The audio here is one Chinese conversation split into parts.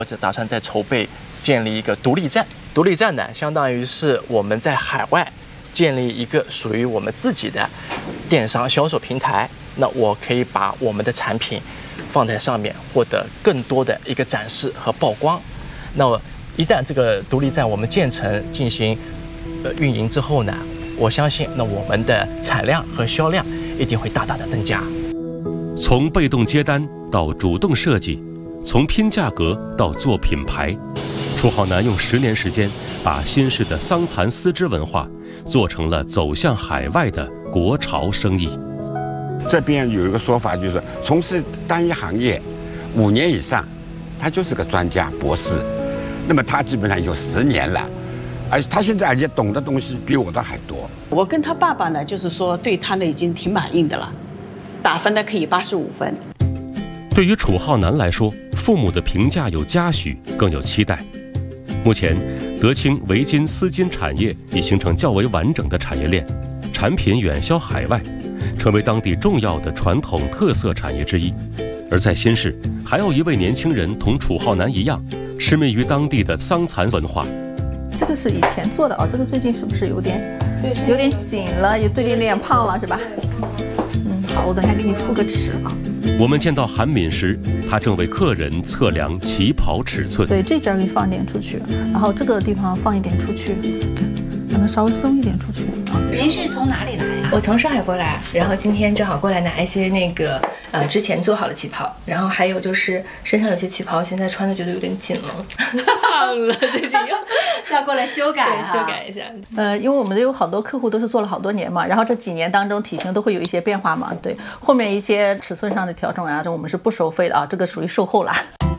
或者打算在筹备建立一个独立站。独立站呢，相当于是我们在海外建立一个属于我们自己的电商销售平台。那我可以把我们的产品放在上面，获得更多的一个展示和曝光。那么一旦这个独立站我们建成进行运营之后呢，我相信那我们的产量和销量一定会大大的增加。 从被动接单到主动设计，从拼价格到做品牌，楚浩南用10年时间，把新式的桑蚕丝织文化做成了走向海外的国潮生意。 这边有一个说法，就是从事单一行业5年以上，他就是个专家博士。那么他基本上有10年了，而且他现在而且懂的东西比我的还多。 我跟他爸爸呢，就是说对他呢已经挺满意的了，打分呢可以85分。 对于楚浩南来说，父母的评价有嘉许，更有期待。目前，德清围巾丝巾产业已形成较为完整的产业链，产品远销海外，成为当地重要的传统特色产业之一。而在新市，还有一位年轻人同楚浩南一样，痴迷于当地的桑蚕文化。 这个是以前做的哦，这个最近是不是有点紧了，有对脸胖了是吧？好，我等下给你复个尺啊。 我们见到韩敏时，他正为客人测量旗袍尺寸。 对，这截给你放一点出去，然后这个地方放一点出去，让它稍微松一点出去。 您是从哪里来呀？我从上海过来，然后今天正好过来拿一些那个之前做好的旗袍，然后还有就是身上有些旗袍现在穿的觉得有点紧了，胖了，最近要过来修改修改一下。 因为我们有好多客户都是做了好多年嘛，然后这几年当中体型都会有一些变化嘛，对，后面一些尺寸上的调整啊，这我们是不收费的啊，这个属于售后了。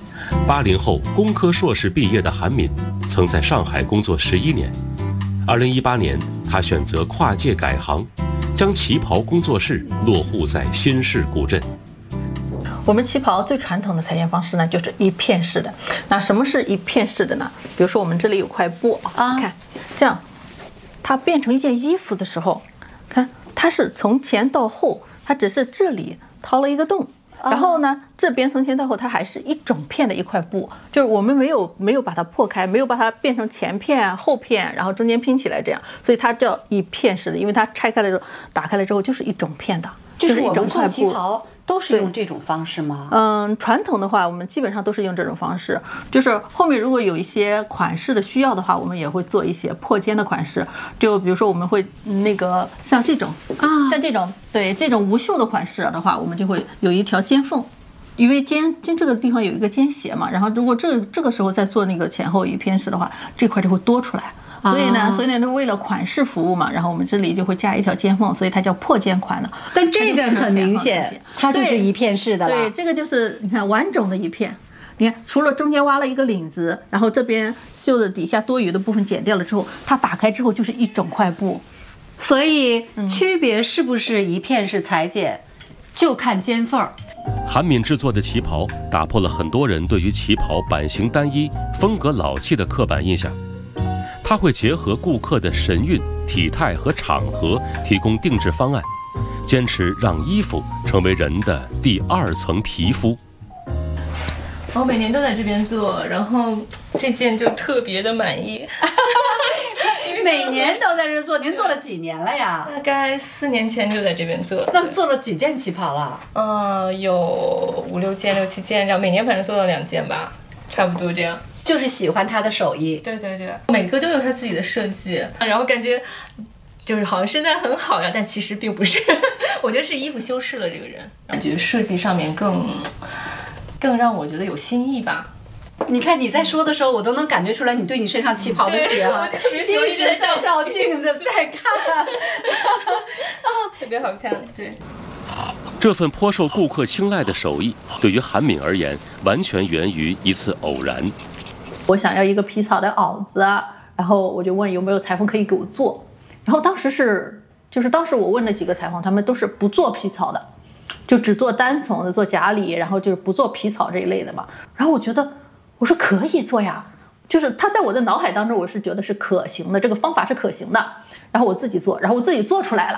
80后工科硕士毕业的韩敏，曾在上海工作11年。2018年，他选择跨界改行，将旗袍工作室落户在新市古镇。 我们旗袍最传统的裁剪方式呢，就是一片式的。那什么是一片式的呢？比如说我们这里有块布啊，看这样，它变成一件衣服的时候，看它是从前到后，它只是这里掏了一个洞。然后呢，这边从前到后，它还是一整片的一块布，就是我们没有把它破开，没有把它变成前片、后片，然后中间拼起来这样，所以它叫一片式的，因为它拆开了之后，打开了之后就是一整片的， 就是一整块布。 旗袍都是用这种方式吗？ 传统的话，我们基本上都是用这种方式。就是后面如果有一些款式的需要的话，我们也会做一些破肩的款式。就比如说我们会那个像这种像这种对这种无袖的款式的话，我们就会有一条肩缝，因为肩这个地方有一个肩斜嘛。然后如果这个时候再做那个前后一片式的话，这块就会多出来。所以呢，为了款式服务嘛，然后我们这里就会加一条肩缝，所以它叫破肩款了。 但这个很明显，它就是一片式的了。 对，这个就是你看完整的一片。你看，除了中间挖了一个领子，然后这边袖子底下多余的部分剪掉了之后，它打开之后就是一整块布。 所以区别是不是一片式裁剪，就看肩缝。 韩敏制作的旗袍打破了很多人对于旗袍版型单一、风格老气的刻板印象。它会结合顾客的神韵、体态和场合，提供定制方案，坚持让衣服成为人的第2层皮肤。 我每年都在这边做，然后这件就特别的满意。 每年都在这做，您做了几年了呀？ 大概4年前就在这边做。 那做了几件旗袍了？ 有5、6件、6、7件这样，每年反正做到2件吧，差不多这样。 就是喜欢他的手艺。 对对对，每个都有他自己的设计，然后感觉就是好像身材很好呀，但其实并不是。我觉得是衣服修饰了这个人，感觉设计上面更让我觉得有新意吧。 你看你在说的时候，我都能感觉出来你对你身上旗袍的喜好，一直在照镜子在看， 特别好看。对， 这份颇受顾客青睐的手艺，对于韩敏而言，完全源于一次偶然。 我想要一个皮草的袄子，然后我就问有没有裁缝可以给我做。然后当时我问了几个裁缝，他们都是不做皮草的，就只做单层的，做假里，然后就是不做皮草这一类的嘛。然后我说可以做呀，就是他在我的脑海当中，我是觉得是可行的，这个方法是可行的。然后我自己做，然后我自己做出来了，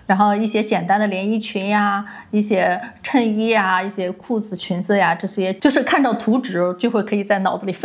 然后一些简单的连衣裙呀，一些衬衣呀，一些裤子、裙子呀，这些就是看到图纸就会可以在脑子里